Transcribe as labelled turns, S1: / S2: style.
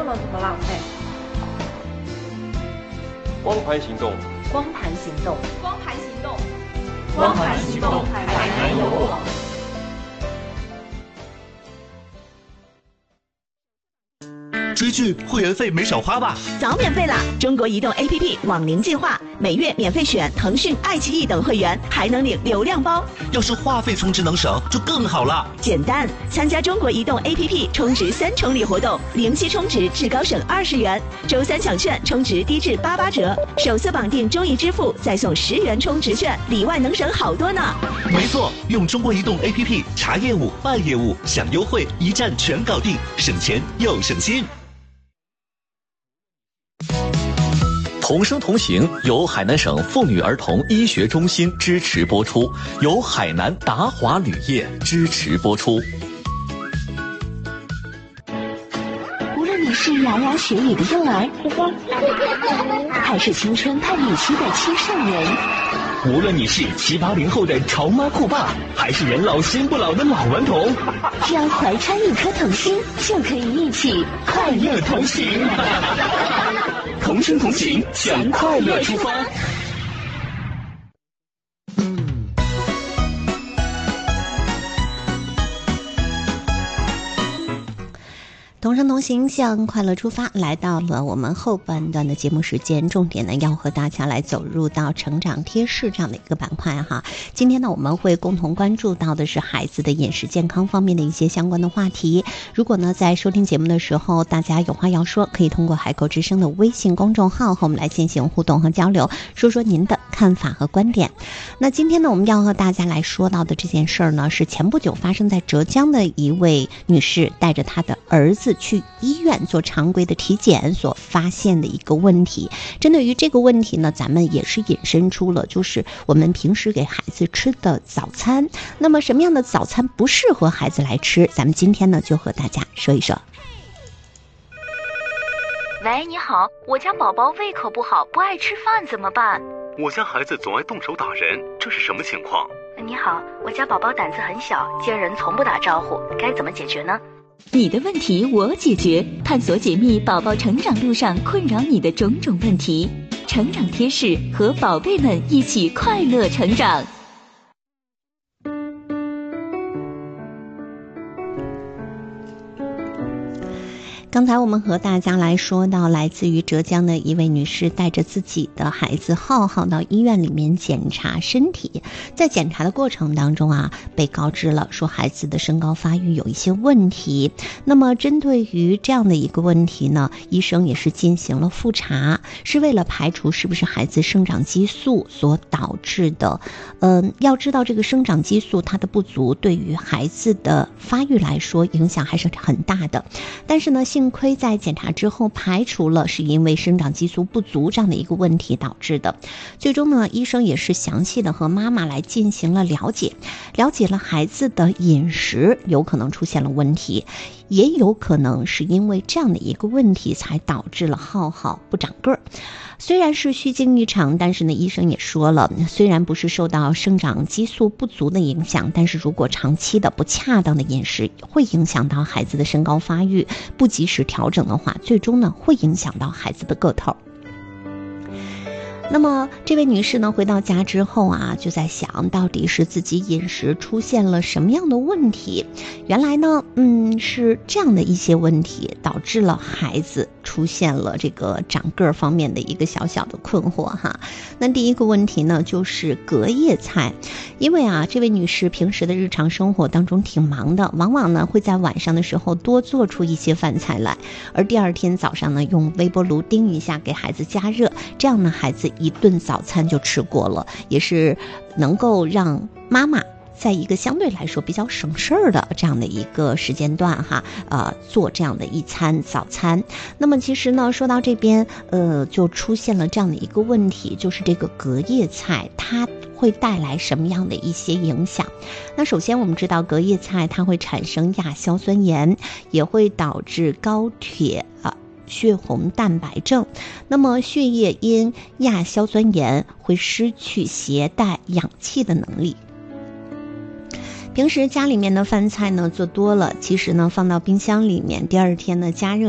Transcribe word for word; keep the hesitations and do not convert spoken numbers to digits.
S1: 不能这么浪费。
S2: 光盘行动，
S3: 光盘行动，
S4: 光盘行动，
S5: 光盘行动，海南有我。
S6: 追剧会员费没少花吧？
S7: 早免费啦！中国移动 A P P 网龄计划，每月免费选腾讯、爱奇艺等会员，还能领流量包。
S6: 要是话费充值能省，就更好了。
S7: 简单，参加中国移动 A P P 充值三重礼活动，零息充值至高省二十元，周三抢券充值低至八八折，首次绑定中移支付再送十元充值券，里外能省好多呢。
S6: 没错，用中国移动 A P P 查业务、办业务、享优惠，一站全搞定，省钱又省心。
S8: 同声同行由海南省妇女儿童医学中心支持播出，由海南达华铝业支持播出。
S9: 无论你是牙牙学语的幼儿，还是青春叛逆期的青少年，
S10: 无论你是七八零后的潮妈酷爸，还是人老心不老的老顽童，
S9: 只要怀揣一颗童心，就可以一起
S10: 快乐同行。同声同行，向快乐出发。
S3: 同声同行向快乐出发，来到了我们后半段的节目时间，重点呢要和大家来走入到成长贴士这样的一个板块哈。今天呢我们会共同关注到的是孩子的饮食健康方面的一些相关的话题。如果呢在收听节目的时候大家有话要说，可以通过海口之声的微信公众号和我们来进行互动和交流，说说您的看法和观点。那今天呢我们要和大家来说到的这件事儿呢，是前不久发生在浙江的一位女士带着她的儿子去医院做常规的体检所发现的一个问题。针对于这个问题呢，咱们也是引申出了就是我们平时给孩子吃的早餐。那么什么样的早餐不适合孩子来吃，咱们今天呢就和大家说一说。
S11: 喂，你好，我家宝宝胃口不好，不爱吃饭怎么办？
S12: 我家孩子总爱动手打人，这是什么情况？
S11: 你好，我家宝宝胆子很小，见人从不打招呼，该怎么解决呢？
S13: 你的问题我解决，探索解密宝宝成长路上困扰你的种种问题，成长贴士，和宝贝们一起快乐成长。
S3: 刚才我们和大家来说到，来自于浙江的一位女士带着自己的孩子浩浩到医院里面检查身体，在检查的过程当中啊，被告知了说孩子的身高发育有一些问题。那么针对于这样的一个问题呢，医生也是进行了复查，是为了排除是不是孩子生长激素所导致的。嗯、呃，要知道这个生长激素它的不足对于孩子的发育来说影响还是很大的。但是呢，幸亏在检查之后排除了是因为生长激素不足这样的一个问题导致的。最终呢，医生也是详细的和妈妈来进行了了解，了解了孩子的饮食有可能出现了问题，也有可能是因为这样的一个问题才导致了浩浩不长个儿。虽然是虚惊一场，但是呢，医生也说了，虽然不是受到生长激素不足的影响，但是如果长期的不恰当的饮食会影响到孩子的身高发育，不及时调整的话，最终呢会影响到孩子的个头。那么这位女士呢，回到家之后啊，就在想到底是自己饮食出现了什么样的问题。原来呢，嗯，是这样的一些问题导致了孩子出现了这个长个儿方面的一个小小的困惑哈。那第一个问题呢，就是隔夜菜。因为啊，这位女士平时的日常生活当中挺忙的，往往呢会在晚上的时候多做出一些饭菜来，而第二天早上呢用微波炉叮一下给孩子加热，这样呢孩子一顿早餐就吃过了，也是能够让妈妈在一个相对来说比较省事儿的这样的一个时间段哈，呃，做这样的一餐早餐。那么其实呢，说到这边，呃，就出现了这样的一个问题，就是这个隔夜菜它会带来什么样的一些影响？那首先我们知道，隔夜菜它会产生亚硝酸盐，也会导致高铁啊。血红蛋白症，那么血液因亚硝酸盐会失去携带氧气的能力。平时家里面的饭菜呢做多了，其实呢放到冰箱里面，第二天呢加热